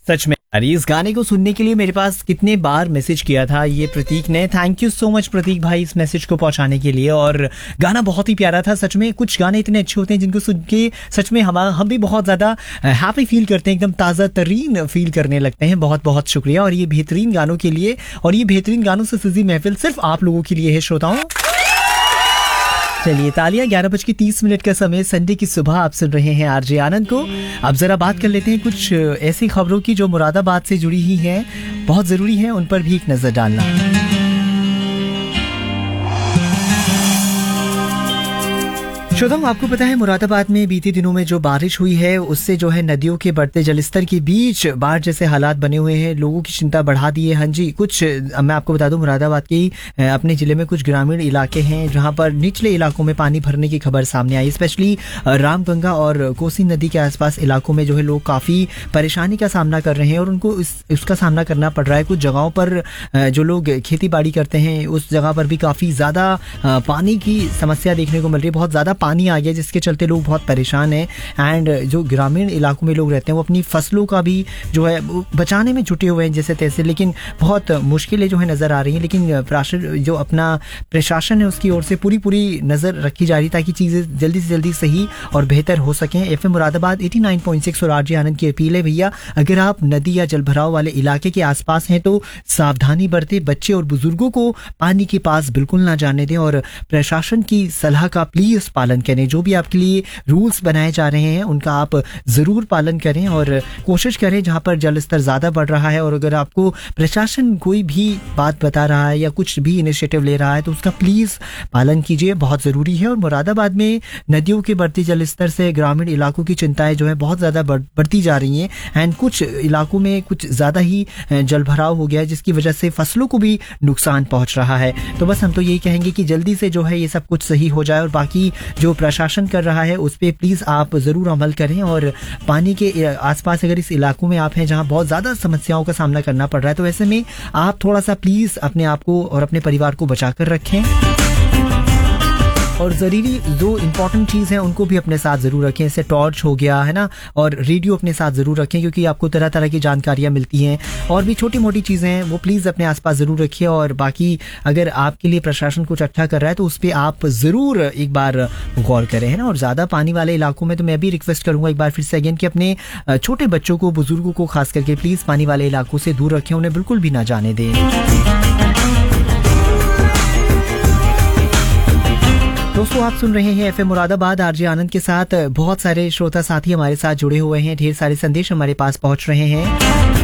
सच में यार, इस गाने को सुनने के लिए मेरे पास कितने बार मैसेज किया था ये प्रतीक ने। थैंक यू सो मच प्रतीक भाई इस मैसेज को पहुंचाने के लिए। और गाना बहुत ही प्यारा था सच में। कुछ गाने इतने अच्छे होते हैं जिनको सुन के सच में हम भी बहुत ज़्यादा हैप्पी फील करते हैं, एकदम ताज़ा तरीन फील करने लगते हैं। बहुत बहुत शुक्रिया और ये बेहतरीन गानों के लिए। और ये बेहतरीन गानों से सजी महफिल सिर्फ आप लोगों के लिए है श्रोताओं। चलिए तालियां। 11:30 का समय, संडे की सुबह आप सुन रहे हैं आरजे आनंद को। अब जरा बात कर लेते हैं कुछ ऐसी खबरों की जो मुरादाबाद से जुड़ी ही हैं, बहुत जरूरी है उन पर भी एक नजर डालना। श्रोताओं, आपको पता है मुरादाबाद में बीते दिनों में जो बारिश हुई है उससे जो है नदियों के बढ़ते जलस्तर के बीच बाढ़ जैसे हालात बने हुए हैं, लोगों की चिंता बढ़ा दी है। हाँ जी, कुछ मैं आपको बता दूं मुरादाबाद के अपने जिले में कुछ ग्रामीण इलाके हैं जहां पर निचले इलाकों में पानी भरने की खबर सामने आई। स्पेशली रामगंगा और कोसी नदी के आसपास इलाकों में जो है लोग काफ़ी परेशानी का सामना कर रहे हैं और उनको उसका सामना करना पड़ रहा है। कुछ जगहों पर जो लोग खेती बाड़ी करते हैं उस जगह पर भी काफ़ी ज़्यादा पानी की समस्या देखने को मिल रही है। बहुत ज़्यादा पानी आ गया जिसके चलते लोग बहुत परेशान हैं। एंड जो ग्रामीण इलाकों में लोग रहते हैं वो अपनी फसलों का भी जो है बचाने में जुटे हुए हैं जैसे तैसे, लेकिन बहुत मुश्किलें जो है नज़र आ रही हैं। लेकिन जो अपना प्रशासन है उसकी ओर से पूरी नज़र रखी जा रही ताकि चीज़ें जल्दी से जल्दी सही और बेहतर हो सकें। एफएम मुरादाबाद 89.6 और आरजे आनंद की अपील है भैया, अगर आप नदी या जलभराव वाले इलाके के आसपास हैं तो सावधानी बरतें, बच्चे और बुजुर्गों को पानी के पास बिल्कुल ना जाने दें और प्रशासन की सलाह का प्लीज पालन करें। जो भी आपके लिए रूल्स बनाए जा रहे हैं उनका आप जरूर पालन करें और कोशिश करें जहां पर जल स्तर ज्यादा बढ़ रहा है और अगर आपको प्रशासन कोई भी बात बता रहा है या कुछ भी इनिशिएटिव ले रहा है तो उसका प्लीज पालन कीजिए, बहुत जरूरी है। और मुरादाबाद में नदियों के बढ़ते जल स्तर से ग्रामीण इलाकों की चिंताएं जो है बहुत ज्यादा बढ़ती जा रही हैं एंड कुछ इलाकों में कुछ ज्यादा ही जल भराव हो गया है जिसकी वजह से फसलों को भी नुकसान पहुंच रहा है। तो बस हम तो यही कहेंगे कि जल्दी से जो है ये सब कुछ सही हो जाए और बाकी जो प्रशासन कर रहा है उस पे प्लीज आप जरूर अमल करें। और पानी के आसपास अगर इस इलाकों में आप हैं जहां बहुत ज्यादा समस्याओं का सामना करना पड़ रहा है तो ऐसे में आप थोड़ा सा प्लीज अपने आप को और अपने परिवार को बचा कर रखें और जरूरी जो इंपॉर्टेंट चीज़ है उनको भी अपने साथ जरूर रखें। जैसे टॉर्च हो गया है ना, और रेडियो अपने साथ जरूर रखें क्योंकि आपको तरह तरह की जानकारियां मिलती हैं। और भी छोटी मोटी चीज़ें हैं वो प्लीज़ अपने आसपास जरूर रखिए। और बाकी अगर आपके लिए प्रशासन कुछ अच्छा कर रहा है तो उस पर आप जरूर एक बार गौर करें, है ना। और ज़्यादा पानी वाले इलाकों में तो मैं भी रिक्वेस्ट करूंगा एक बार फिर से अगेन कि अपने छोटे बच्चों को, बुजुर्गों को खास करके प्लीज़ पानी वाले इलाकों से दूर रखें, उन्हें बिल्कुल भी ना जाने दें। दोस्तों, आप सुन रहे हैं एफएम मुरादाबाद आरजे आनंद के साथ। बहुत सारे श्रोता साथी हमारे साथ जुड़े हुए हैं, ढेर सारे संदेश हमारे पास पहुंच रहे हैं।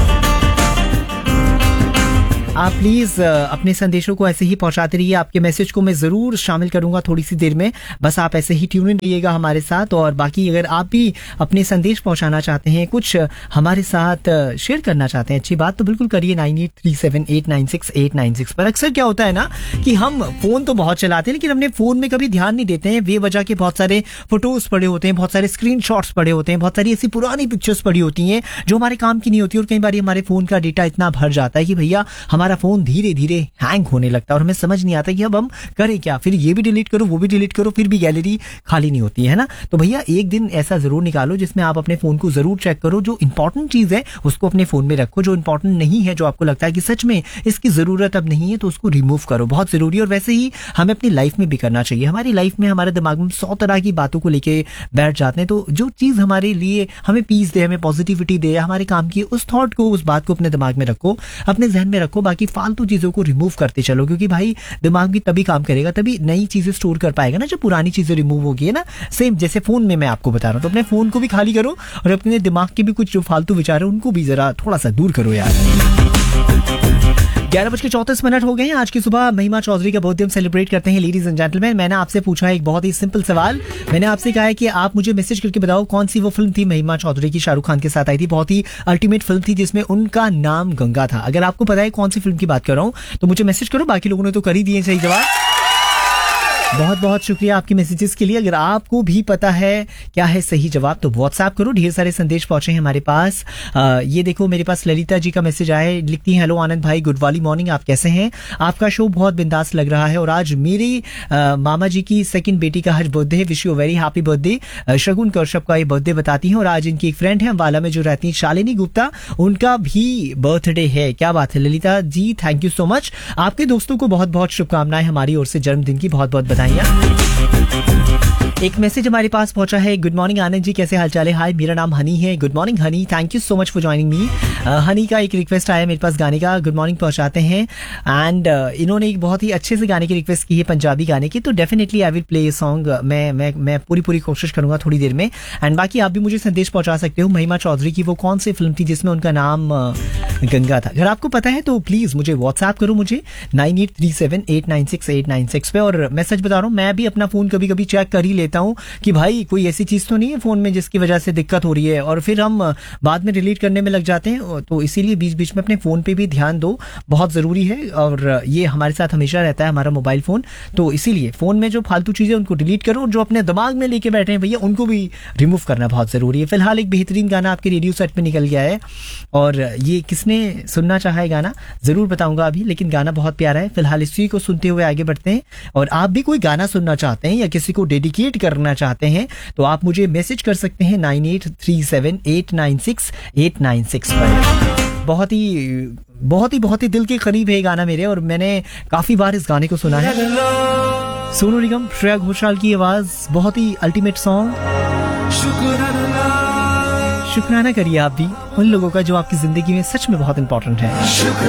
आप प्लीज अपने संदेशों को ऐसे ही पहुंचाते रहिए। आपके मैसेज को मैं जरूर शामिल करूंगा थोड़ी सी देर में, बस आप ऐसे ही ट्यून इन रहिएगा हमारे साथ। और बाकी अगर आप भी अपने संदेश पहुंचाना चाहते हैं, कुछ हमारे साथ शेयर करना चाहते हैं, अच्छी बात, तो बिल्कुल करिए 9837896896 पर। अक्सर क्या होता है ना कि हम फोन तो बहुत चलाते हैं लेकिन अपने फोन में कभी ध्यान नहीं देते हैं। बेवजह के बहुत सारे फोटोज पड़े होते हैं, बहुत सारे स्क्रीनशॉट्स पड़े होते हैं, बहुत सारी ऐसी पुरानी पिक्चर्स पड़ी होती हैं जो हमारे काम की नहीं होती। और कई बार हमारे फोन का डेटा इतना भर जाता है कि भैया हमारा फोन धीरे धीरे हैंग होने लगता है और हमें समझ नहीं आता कि अब हम करें क्या। फिर ये भी डिलीट करो, वो भी डिलीट करो, फिर भी गैलरी खाली नहीं होती है ना। तो भैया एक दिन ऐसा जरूर निकालो जिसमें आप अपने फोन को जरूर चेक करो। जो इंपॉर्टेंट चीज है उसको अपने फोन में रखो, जो इंपॉर्टेंट नहीं है, जो आपको लगता है कि सच में इसकी जरूरत अब नहीं है, तो उसको रिमूव करो, बहुत जरूरी है। और वैसे ही हमें अपनी लाइफ में भी करना चाहिए। हमारी लाइफ में हमारे दिमाग में 100 तरह की बातों को लेके बैठ जाते हैं, तो जो चीज हमारे लिए हमें पीस दे, हमें पॉजिटिविटी दे, हमारे काम की, उस थॉट को, उस बात को अपने दिमाग में रखो, अपने जहन में रखो। बाकी फालतू चीजों को रिमूव करते चलो, क्योंकि भाई दिमाग भी तभी काम करेगा, तभी नई चीजें स्टोर कर पाएगा ना, जब पुरानी चीजें रिमूव होगी, है ना। सेम जैसे फोन में मैं आपको बता रहा हूं, तो अपने फोन को भी खाली करो और अपने दिमाग के भी कुछ जो फालतू विचार है उनको भी जरा थोड़ा सा दूर करो यार। 11:34 हो गए हैं। आज की सुबह महिमा चौधरी का बर्थडे हम सेलिब्रेट करते हैं। लेडीज एंड जेंटलमैन, मैंने आपसे पूछा एक बहुत ही सिंपल सवाल। मैंने आपसे कहा है कि आप मुझे मैसेज करके बताओ कौन सी वो फिल्म थी महिमा चौधरी की, शाहरुख खान के साथ आई थी, बहुत ही अल्टीमेट फिल्म थी जिसमें उनका नाम गंगा था। अगर आपको पता है कौन सी फिल्म की बात कर रहा हूं तो मुझे मैसेज करो। बाकी लोगों ने तो कर ही दिए सही जवाब। बहुत बहुत शुक्रिया आपके मैसेजेस के लिए। अगर आपको भी पता है क्या है सही जवाब तो व्हाट्सएप करो, ढेर सारे संदेश पहुंचे हैं हमारे पास। ये देखो मेरे पास ललिता जी का मैसेज आया है, लिखती हैं हेलो आनंद भाई, गुड वाली मॉर्निंग, आप कैसे हैं? आपका शो बहुत बिंदास लग रहा है और आज मेरी मामा जी की सेकंड बेटी का आज बर्थडे है, wish you very happy birthday. शगुन कौशप का ये बर्थडे बताती हैं और आज इनकी एक फ्रेंड है अम्बाला में जो रहती है शालिनी गुप्ता, उनका भी बर्थडे है। क्या बात है Lalita ji, thank you so much. आपके दोस्तों को बहुत बहुत शुभकामनाएं हमारी ओर से, जन्मदिन की बहुत बहुत बधाइयां। एक मैसेज हमारे पास पहुंचा है, गुड मॉर्निंग आनंद जी, कैसे हालचाल है? हाय, मेरा नाम हनी है। Good morning Honey, thank you so much for joining me. Honey का एक रिक्वेस्ट आया मेरे पास गाने का, गुड मॉर्निंग पहुंचाते हैं। एंड इन्होंने एक बहुत ही अच्छे से गाने की रिक्वेस्ट की है, पंजाबी गाने की, तो डेफिनेटली आई विल प्ले ये सॉन्ग। मैं पूरी कोशिश करूंगा थोड़ी देर में। एंड बाकी आप भी मुझे संदेश पहुंचा सकते हो। महिमा चौधरी की वो कौन सी फिल्म थी जिसमें उनका नाम गंगा था? अगर आपको पता है तो प्लीज मुझे व्हाट्सएप करो, मुझे 9837896896 पे। और मैं सच बता रहा हूँ, मैं भी अपना फोन कभी कभी चेक कर ही लेता हूँ कि भाई कोई ऐसी चीज तो नहीं है फोन में जिसकी वजह से दिक्कत हो रही है, और फिर हम बाद में रिलेट करने में लग जाते हैं। तो इसीलिए बीच बीच में अपने फोन पे भी ध्यान दो, बहुत जरूरी है। और ये हमारे साथ हमेशा रहता है हमारा मोबाइल फोन, तो इसीलिए फोन में जो फालतू चीजें उनको डिलीट करो, और जो अपने दिमाग में लेके बैठे हैं भैया उनको भी रिमूव करना बहुत जरूरी है। फिलहाल एक बेहतरीन गाना आपके रेडियो सेट पे निकल गया है, और ये किसने सुनना चाहा है गाना जरूर बताऊंगा अभी, लेकिन गाना बहुत प्यारा है। फिलहाल इसी को सुनते हुए आगे बढ़ते हैं। और आप भी कोई गाना सुनना चाहते हैं या किसी को डेडिकेट करना चाहते हैं तो आप मुझे मैसेज कर सकते हैं 9837896896 पर। बहुत ही दिल के करीब है गाना मेरे, और मैंने काफी बार इस गाने को सुना है। सोनू निगम, श्रेया घोषाल की आवाज, बहुत ही अल्टीमेट सॉन्ग। शुक्राना करिए आप भी उन लोगों का जो आपकी जिंदगी में सच में बहुत इंपॉर्टेंट है।